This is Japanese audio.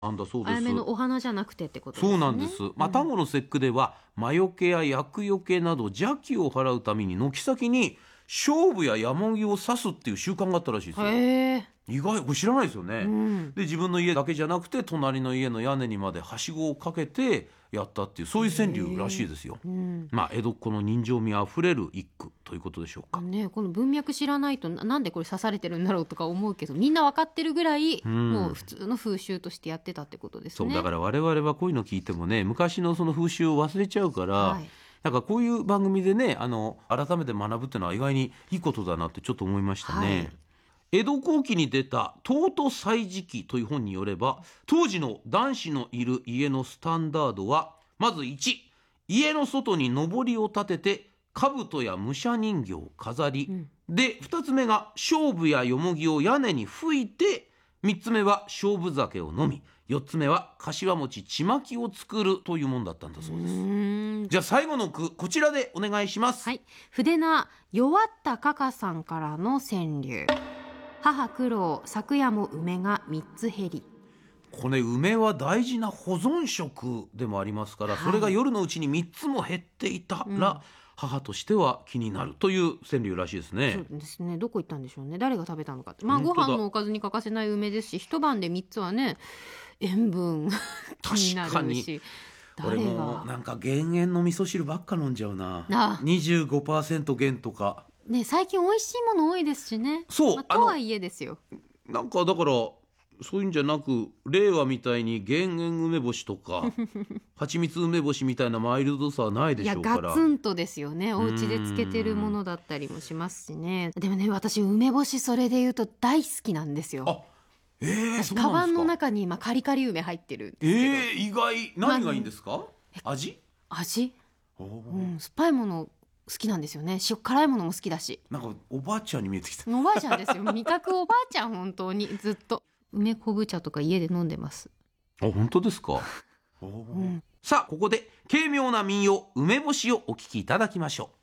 なんだそうです。 あやめのお花じゃなくてってことですね。 そうなんです。端午の節句では魔除けや厄除けなど邪気を払うために軒先に菖蒲やヤモギを刺すっていう習慣があったらしいですよ。 へえ。 意外、これ知らないですよね。 んで自分の家だけじゃなくて隣の家の屋根にまではしごをかけてやったっていう、そういう川柳らしいですよ。江戸っ子の人情味あふれる一句ということでしょうか。 ね、この文脈知らないとなんでこれ刺されてるんだろうとか思うけど、みんな分かってるぐらい、もう普通の風習としてやってたってことですね。 そうだから我々はこういうの聞いてもね、昔のその風習を忘れちゃうから、 はい、 なんかこういう番組でね、改めて学ぶっていうのは意外にいいことだなってちょっと思いましたね。 はい、 江戸後期に出た東都歳時記という本によれば、当時の男子のいる家のスタンダードは、まず1、家の外に上りを立てて兜や武者人形を飾り、で2つ目が菖蒲やよもぎを屋根に吹いて、3つ目は勝負酒を飲み、4つ目は柏餅ちまきを作るというもんだったんだそうです。じゃあ最後の句、こちらでお願いします。 はい、筆名弱ったかかさんからの川柳。母苦労、昨夜も梅が3つ減り。 これ梅は大事な保存食でもありますから、それが夜のうちに3つも減っていたら、母としては気になるという川柳らしいですね。 そうですね。どこ行ったんでしょうね。誰が食べたのかって。ご本当だ飯のおかずに欠かせない梅ですし、一晩で3つはね、塩分気になるし。 俺もなんか減塩の味噌汁ばっか飲んじゃうな。25% 減とかね、最近美味しいもの多いですしね。 そう、 とはいえですよ。 なんかだからそういうんじゃなく、令和みたいに減塩梅干しとか蜂蜜梅干しみたいなマイルドさはないでしょうから。 ガツンとですよね。お家でつけてるものだったりもしますしね。でもね、私梅干しそれで言うと大好きなんですよ。 そうなんですか。 カバンの中に今カリカリ梅入ってるんですけど。 意外。何がいいんですか？味、 酸っぱいもの好きなんですよね。辛いものも好きだし。 なんかおばあちゃんに見えてきた。 おばあちゃんですよ。味覚おばあちゃん、本当にずっと梅昆布茶とか家で飲んでます。 本当ですか？さあここで軽妙な民謡梅干しをお聞きいただきましょう。